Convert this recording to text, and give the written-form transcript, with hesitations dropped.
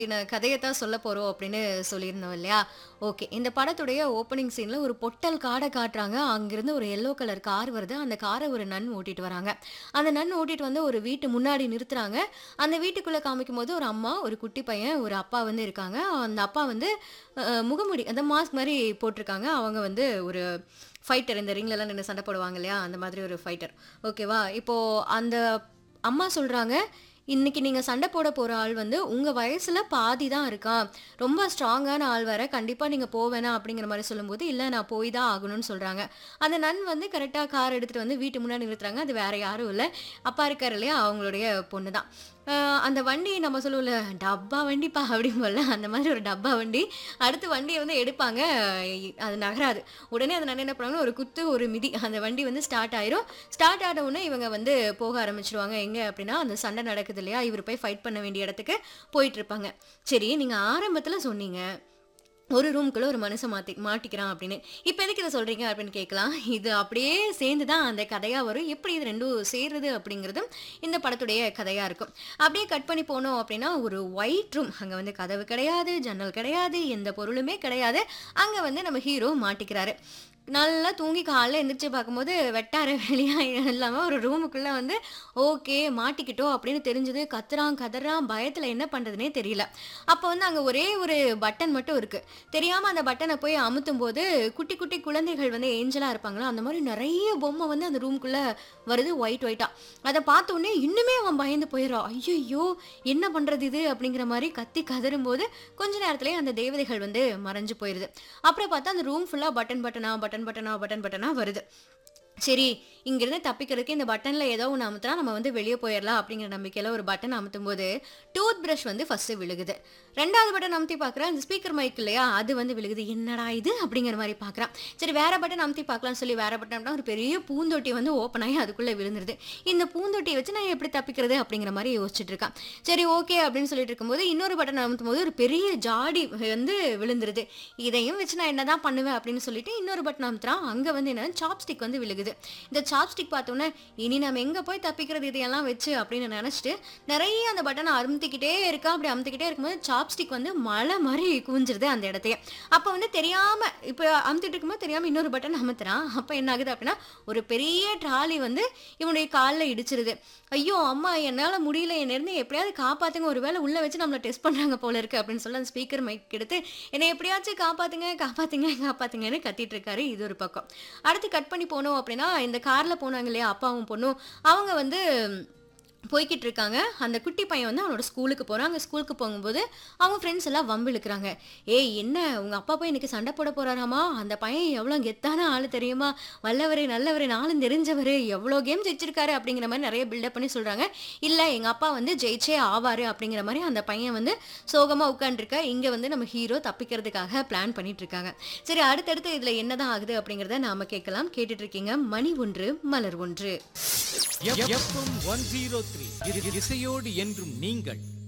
கதையத்தான் சொல்ல போறோம் அப்படின்னு சொல்லியிருந்தோம் இல்லையா? ஓகே. இந்த படத்துடைய ஓப்பனிங் சீன்ல ஒரு பொட்டல் காட காட்டுறாங்க. அங்கிருந்து ஒரு எல்லோ கலர் கார் வருது. அந்த கார ஒரு நன் ஓட்டிட்டு வராங்க. அந்த நன் ஓட்டிட்டு வந்து ஒரு வீட்டு முன்னாடி நிறுத்துறாங்க. அந்த வீட்டுக்குள்ள காமிக்கும்போது ஒரு அம்மா, ஒரு குட்டி பையன், ஒரு அப்பா வந்து இருக்காங்க. அந்த அப்பா வந்து முகமூடி அந்த மாஸ்க் மாரி போட்டிருக்காங்க. அவங்க வந்து ஒரு ஃபைட்டர். இந்த ரிங்லலாம் நின்னு சண்டை போடுவாங்க இல்லையா? அந்த மாதிரி ஒரு ஃபைட்டர். ஓகேவா? இப்போ அந்த அம்மா சொல்றாங்க, "இன்னைக்கு நீங்க சண்டை போட போற ஆள் வந்து உங்க வயசுல பாதி தான் இருக்கான். ரொம்ப ஸ்ட்ராங்கான ஆள் வேற. கண்டிப்பா நீங்க வேணாம்." அப்படிங்கிற மாரி சொல்லும்போது, "இல்ல நான் போய் தான் ஆகணும்னு" சொல்றாங்க. அந்த நன் வந்து கரெக்ட்டா கார் எடுத்துட்டு வந்து வீட்டு முன்னாடி நிறுத்துறாங்க. அது வேற யாரும் இல்ல. அப்பா இருக்காரு இல்லையா? அவங்களுடைய பொண்ணு தான். அந்த வண்டி நம்ம சொல்லுவோம்ல, "டப்பா வண்டிப்பா" அப்படிம்போம்ல, அந்த மாதிரி ஒரு டப்பா வண்டி. அடுத்து வண்டிய வந்து எடுப்பாங்க. அது நகராது. உடனே அந்த நன் என்ன பண்ணுவாங்கன்னா, ஒரு குத்து, ஒரு மிதி. அந்த வண்டி வந்து ஸ்டார்ட் ஆயிரும். ஸ்டார்ட் ஆன உடனே இவங்க வந்து போக ஆரம்பிச்சுருவாங்க. எங்க அப்படின்னா, அந்த சண்டை நடக்குது இல்லையா? இவரு போய் ஃபைட் பண்ண வேண்டிய இடத்துக்கு போயிட்டுருப்பாங்க. சரி, நீங்க ஆரம்பத்துல சொன்னீங்க, ஒரு ரூம்குள்ள ஒரு மனுஷன் மாட்டிக்கிறான் அப்படின்னு. இப்ப எதுக்கு இத சொல்றீங்க அப்படின்னு கேட்கலாம். இது அப்படியே சேர்ந்து தான் அந்த கதையா வரும். எப்படி இது 2ம் சேருது அப்படிங்கிறதும் இந்த படத்துடைய கதையா இருக்கும். அப்படியே கட் பண்ணி போனோம் அப்படின்னா, ஒரு ஒயிட் ரூம். அங்க வந்து கதவு கிடையாது, ஜன்னல் கிடையாது, எந்த பொருளுமே கிடையாது. அங்க வந்து நம்ம ஹீரோ மாட்டிக்கிறாரு. நல்லா தூங்கி காலைல எந்திரிச்சு பார்க்கும்போது, வெட்டார வெளியா இல்லாம ஒரு ரூமுக்குள்ள வந்து, ஓகே மாட்டிக்கிட்டோம் அப்படின்னு தெரிஞ்சது. கத்துறான், கதறான். பயத்துல என்ன பண்றதுன்னே தெரியல. அப்ப வந்து அங்க ஒரே ஒரு பட்டன் மட்டும் இருக்கு. தெரியாம அந்த பட்டன போய் அமுத்தும்போது, குட்டி குட்டி குழந்தைகள் வந்து ஏஞ்சலா இருப்பாங்கல்ல, அந்த மாரி நெறைய பொம்மை வந்து அந்த ரூம்குள்ள வருது ஒயிட்டா. அத பார்த்த உடனே இன்னுமே அவன் பயந்து போயிர்றான். "ஐய்யய்யோ! என்ன பண்றது இது?" அப்படிங்கிற மாரி கத்தி கதறும்போது, கொஞ்ச நேரத்திலேயே அந்த தேவதைகள் வந்து மறைஞ்சு போயிருது. அப்புறம் பார்த்தா அந்த ரூம் ஃபுல்லா பட்டன் பட்டனா வருது. சரி, இங்கிருந்து தப்பிக்கிறதுக்கு இந்த பட்டன்ல ஏதோ ஒண்ணு அமுத்துனா நம்ம வந்து வெளிய போயிரலாம் அப்படிங்கிற நம்பிக்கையில ஒரு பட்டன் அமுத்தும்போது, டூத் பிரஷ் வந்து ஃபர்ஸ்ட்டு விழுகுது. 2வது பட்டன் அமுத்தி பார்க்குறேன், அந்த ஸ்பீக்கர் மைக் இல்லையா? அது வந்து விழுகுது. என்னடா இது? அப்படிங்கிற மாரி பார்க்குறான். சரி வேற பட்டன் அமுத்தி பார்க்கலாம்னு சொல்லி வேற பட்டன் அமுத்துனா ஒரு பெரிய பூந்தொட்டி வந்து ஓப்பன் ஆகி அதுக்குள்ள விழுந்துருது. இந்த பூந்தொட்டிய வச்சு நான் எப்படி தப்பிக்கிறது? அப்படிங்கிற மாரி யோசிச்சுட்டு இருக்கான். சரி ஓகே அப்படின்னு சொல்லிட்டு இருக்கும்போது, இன்னொரு பட்டன் அமுத்தும்போது ஒரு பெரிய ஜாடி வந்து விழுந்துருது. இதையும் வச்சு நான் என்னதான் பண்ணுவேன் அப்படின்னு சொல்லிட்டு இன்னொரு பட்டன் அமுத்துறான். அங்க வந்து என்னன்னா சாப்ஸ்டிக் வந்து விழுகுது. இந்த சாப்ஸ்டிக் பார்த்தோன்னே, இனி நம்ம எங்க போய் தப்பிக்கிறது இதையெல்லாம் வச்சு அப்படின்னு நெனச்சுட்டு, நெறைய அந்த பட்டன அமுத்திக்கிட்டே இருக்கான். அப்படி அமுத்திக்கிட்டே இருக்கும்போது சாப்ஸ்டிக் வந்து மலை மாரி குவிஞ்சிருது அந்த இடத்தையே. அப்ப வந்து தெரியாம இப்ப அமுத்திட்டு இருக்கும்போது தெரியாம இன்னொரு பட்டன் அமுத்துறான். அப்ப என்ன ஆகுது அப்படின்னா, ஒரு பெரிய ட்ராலி வந்து இவனுடைய கால்ல இடிச்சிருது. ஐயோ! அம்மா என்னால முடியல. என்னைய எப்படியாவது காப்பாத்துங்க. ஒரு வேளை உள்ள வச்சு நம்மள டெஸ்ட் பண்றாங்க போல இருக்கு அப்படின்னு சொல்லி அந்த ஸ்பீக்கர் மைக் எடுத்து, என்னைய எப்படியாச்சும் காப்பாத்துங்க, காப்பாத்துங்க, காப்பாத்துங்கன்னு கத்திட்டு இருக்காரு. இது ஒரு பக்கம். அடுத்து கட் பண்ணி போனோம் அப்படின்னா, இந்த கார்ல போனாங்க இல்லையா? அப்பாவும் பொண்ணும். அவங்க வந்து போய்க்கிட்டு இருக்காங்க. அந்த குட்டி பையன் வந்து அவனோட ஸ்கூலுக்கு போறான். அங்க ஸ்கூலுக்கு போகும்போது, அவங்க ஃப்ரெண்ட்ஸ் எல்லாம் வம்பு இழுக்குறாங்க. "ஏய் என்ன உங்க அப்பா போய் இன்னைக்கு சண்டை போட போறாராமா? அந்த பையன் எவ்வளோ கெத்தான ஆளு தெரியுமா? வல்லவரு, நல்லவரு, நாளும் தெரிஞ்சவரு, எவ்வளோ கேம் ஜெயிச்சிருக்காரு." அப்படிங்கிற மாரி நெறைய பில்டப் பண்ணி சொல்றாங்க. "இல்ல எங்க அப்பா வந்து ஜெயிச்சே ஆவாரு." அப்படிங்கிற மாரி அந்த பையன் வந்து சோகமா உட்கார்ந்துருக்க. இங்க வந்து நம்ம ஹீரோ தப்பிக்கிறதுக்காக பிளான் பண்ணிட்டு இருக்காங்க. சரி அடுத்தடுத்து இதுல என்னதான் ஆகுது அப்படிங்கிறத நாம கேட்கலாம். கேட்டுட்டு இருக்கீங்க. மணி ஒன்று, மலர் ஒன்று. எஃப்எம் 103 இசையோடு என்றும் நீங்கள்